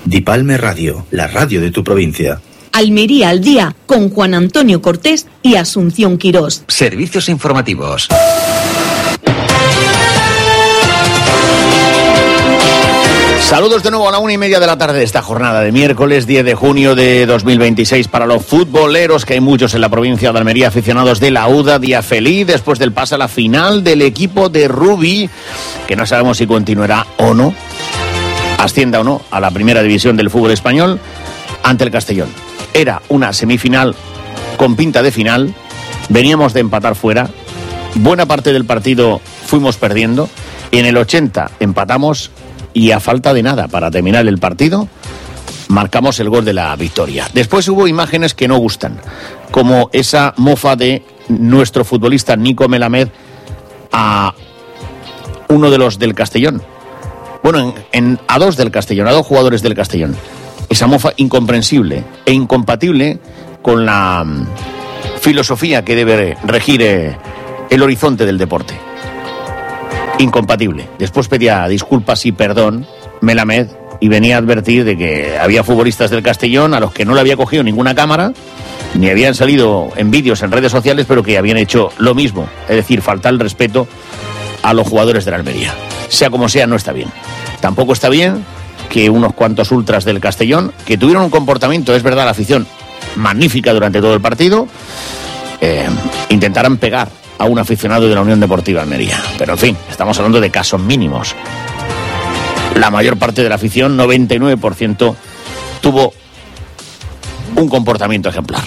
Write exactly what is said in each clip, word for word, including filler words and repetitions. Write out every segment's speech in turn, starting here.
Dipalme Radio, la radio de tu provincia. Almería al día, con Juan Antonio Cortés y Asunción Quirós. Servicios informativos. Saludos de nuevo a la una y media de la tarde de esta jornada de miércoles diez de junio de dos mil veintiséis para los futboleros, que hay muchos en la provincia de Almería, aficionados de la U D A. Día feliz después del pase a la final del equipo de Rubi, que no sabemos si continuará o no, ascienda o no a la primera división del fútbol español ante el Castellón. Era una semifinal con pinta de final, veníamos de empatar fuera, buena parte del partido fuimos perdiendo, y en el ochenta empatamos. Y a falta de nada para terminar el partido, marcamos el gol de la victoria. Después hubo imágenes que no gustan, como esa mofa de nuestro futbolista Nico Melamed a uno de los del Castellón. Bueno, en, en, a dos del Castellón, a dos jugadores del Castellón. Esa mofa incomprensible e incompatible con la um, filosofía que debe regir eh, el horizonte del deporte. Incompatible. Después pedía disculpas y perdón Melamed y venía a advertir de que había futbolistas del Castellón a los que no le había cogido ninguna cámara, ni habían salido en vídeos en redes sociales, pero que habían hecho lo mismo, es decir, faltar el respeto a los jugadores de la Almería. Sea como sea, no está bien. Tampoco está bien que unos cuantos ultras del Castellón, que tuvieron un comportamiento, es verdad, la afición magnífica durante todo el partido, eh, intentaran pegar a un aficionado de la Unión Deportiva Almería. Pero en fin, estamos hablando de casos mínimos. La mayor parte de la afición, noventa y nueve por ciento, tuvo un comportamiento ejemplar.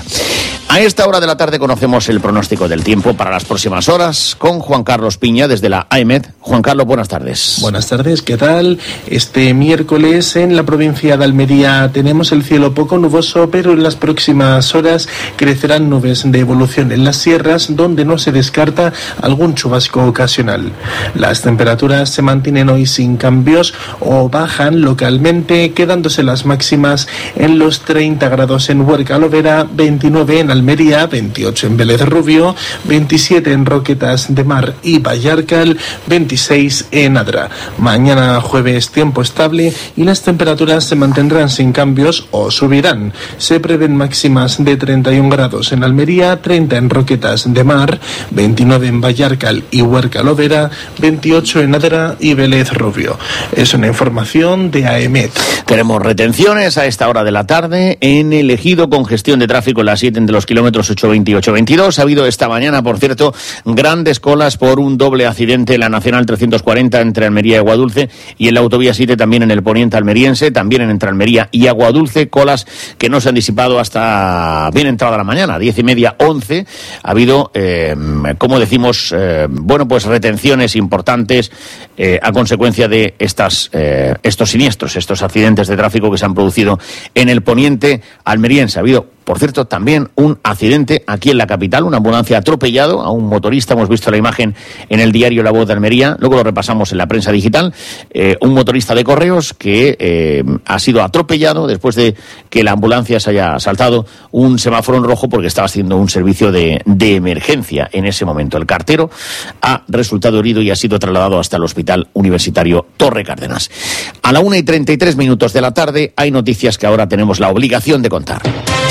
A esta hora de la tarde conocemos el pronóstico del tiempo para las próximas horas con Juan Carlos Piña desde la A E M E D. Juan Carlos, buenas tardes. Buenas tardes, ¿qué tal? Este miércoles en la provincia de Almería tenemos el cielo poco nuboso, pero en las próximas horas crecerán nubes de evolución en las sierras, donde no se descarta algún chubasco ocasional. Las temperaturas se mantienen hoy sin cambios o bajan localmente, quedándose las máximas en los treinta grados en Huerca Lovera, veintinueve en Almería, veintiocho en Vélez Rubio, veintisiete en Roquetas de Mar y Vallarcal, veintiséis en Adra. Mañana jueves tiempo estable y las temperaturas se mantendrán sin cambios o subirán. Se prevén máximas de treinta y un grados en Almería, treinta en Roquetas de Mar, veintinueve en Vallarcal y Huerca Lovera, veintiocho en Adra y Vélez Rubio. Es una información de A E M E D. Tenemos retenciones a esta hora de la tarde en el Ejido, congestión de tráfico en la siete entre los kilómetros ocho veinte y ocho veintidós. Ha habido esta mañana, por cierto, grandes colas por un doble accidente en la Nacional trescientos cuarenta entre Almería y Aguadulce, y en la autovía siete también en el poniente almeriense, también en entre Almería y Aguadulce, colas que no se han disipado hasta bien entrada la mañana, diez y media, once. Ha habido, eh, como decimos, eh, bueno, pues retenciones importantes eh, a consecuencia de estas, eh, estos siniestros, estos accidentes de tráfico que se han producido en el poniente almeriense. Ha habido, por cierto, también un accidente aquí en la capital, una ambulancia ha atropellado a un motorista, hemos visto la imagen en el diario La Voz de Almería, luego lo repasamos en la prensa digital, eh, un motorista de correos que eh, ha sido atropellado después de que la ambulancia se haya saltado un semáforo en rojo porque estaba haciendo un servicio de, de emergencia en ese momento. El cartero ha resultado herido y ha sido trasladado hasta el Hospital Universitario Torre Cárdenas. A la una y treinta y tres minutos de la tarde hay noticias que ahora tenemos la obligación de contar.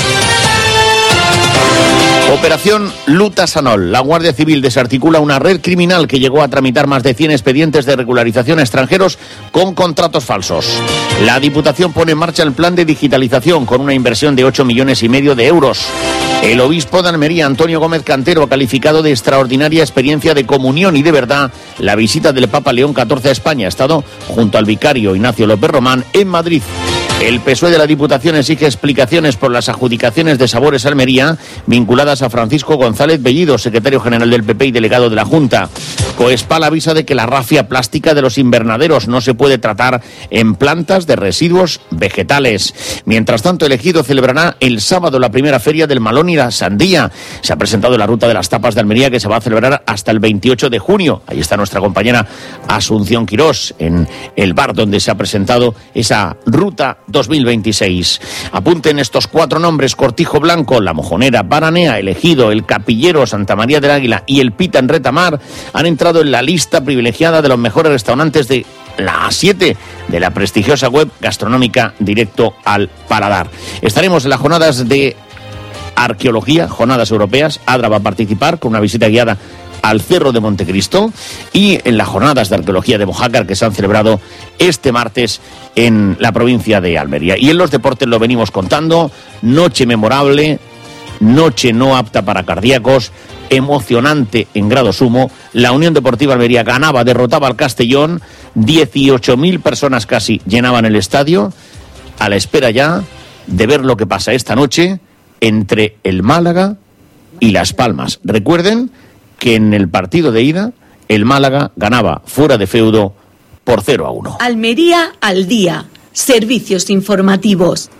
Operación Luta Sanol. La Guardia Civil desarticula una red criminal que llegó a tramitar más de cien expedientes de regularización a extranjeros con contratos falsos. La Diputación pone en marcha el plan de digitalización con una inversión de ocho millones y medio de euros. El obispo de Almería, Antonio Gómez Cantero, ha calificado de extraordinaria experiencia de comunión y de verdad la visita del Papa León catorce a España. Ha estado junto al vicario Ignacio López Román en Madrid. El P S O E de la Diputación exige explicaciones por las adjudicaciones de Sabores Almería vinculadas a Francisco González Bellido, secretario general del P P y delegado de la Junta. Coespal avisa de que la rafia plástica de los invernaderos no se puede tratar en plantas de residuos vegetales. Mientras tanto, el Ejido celebrará el sábado la primera feria del Malón y la Sandía. Se ha presentado la ruta de las tapas de Almería, que se va a celebrar hasta el veintiocho de junio. Ahí está nuestra compañera Asunción Quirós, en el bar donde se ha presentado esa ruta dos mil veintiséis. Apunten estos cuatro nombres: Cortijo Blanco, La Mojonera, Baranea, El Ejido, El Capillero, Santa María del Águila y El Pita en Retamar han entrado en la lista privilegiada de los mejores restaurantes de la siete de la prestigiosa web gastronómica Directo al Paladar. Estaremos en las jornadas de arqueología, jornadas europeas. Adra va a participar con una visita guiada al Cerro de Montecristo y en las jornadas de arqueología de Mojácar que se han celebrado este martes en la provincia de Almería. Y en los deportes lo venimos contando, noche memorable, noche no apta para cardíacos, emocionante en grado sumo. La Unión Deportiva Almería ganaba, derrotaba al Castellón, dieciocho mil personas casi llenaban el estadio, a la espera ya de ver lo que pasa esta noche entre el Málaga y Las Palmas. Recuerden que en el partido de ida el Málaga ganaba fuera de feudo por cero a uno. Almería al día. Servicios informativos.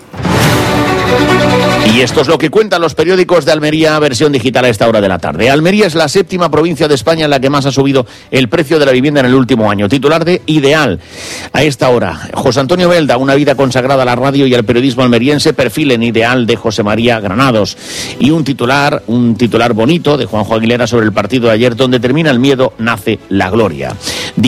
Y esto es lo que cuentan los periódicos de Almería, versión digital a esta hora de la tarde. Almería es la séptima provincia de España en la que más ha subido el precio de la vivienda en el último año. Titular de Ideal. A esta hora, José Antonio Belda, una vida consagrada a la radio y al periodismo almeriense, perfil en Ideal de José María Granados. Y un titular, un titular bonito de Juanjo Aguilera sobre el partido de ayer, donde termina el miedo, nace la gloria.